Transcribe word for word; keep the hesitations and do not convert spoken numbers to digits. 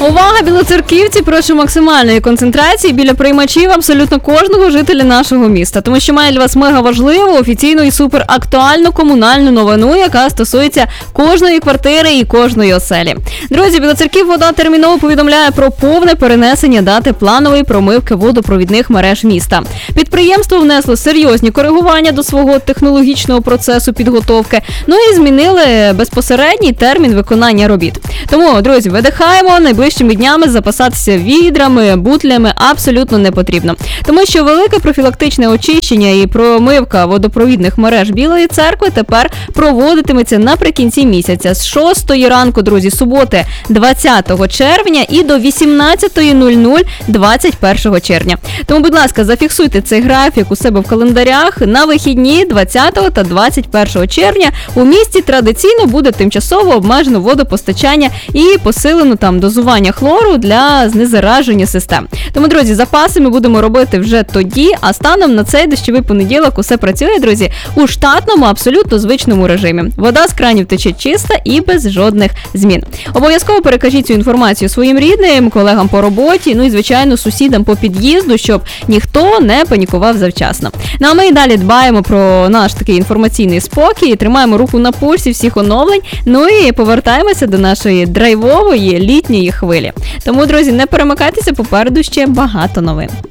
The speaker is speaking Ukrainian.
Увага, білоцерківці, прошу максимальної концентрації біля приймачів абсолютно кожного жителя нашого міста, тому що має для вас мега важливу, офіційну і супер актуальну комунальну новину, яка стосується кожної квартири і кожної оселі. Друзі, Білоцерківвода терміново повідомляє про повне перенесення дати планової промивки водопровідних мереж міста. Підприємство внесло серйозні коригування до свого технологічного процесу підготовки, ну і змінили безпосередній термін виконання робіт. Тому, друзі, видихаємо, найближчими днями запасатися відрами, бутлями абсолютно не потрібно. Тому що велике профілактичне очищення і промивка водопровідних мереж Білої Церкви тепер проводитиметься наприкінці місяця з шостої ранку, друзі, суботи двадцятого червня і до вісімнадцятої нуль нуль двадцять першого червня. Тому, будь ласка, зафіксуйте цей графік у себе в календарях. На вихідні двадцятого та двадцять першого червня у місті традиційно буде тимчасово обмежено водопостачання і посилено там дозування хлору для знезараження систем. Тому, друзі, запаси ми будемо робити вже тоді, а станом на цей дощовий понеділок усе працює, друзі, у штатному, абсолютно звичному режимі. Вода з кранів тече чиста і без жодних змін. Обов'язково перекажіть цю інформацію своїм рідним, колегам по роботі, ну і, звичайно, сусідам по під'їзду, щоб ніхто не панікував завчасно. Ну а ми і далі дбаємо про наш такий інформаційний спокій, тримаємо руку на пульсі всіх оновлень, ну і повертаємося до нашої драйвової літньої хвилі. Тому, друзі, не перемикайтеся, попереду ще багато новин.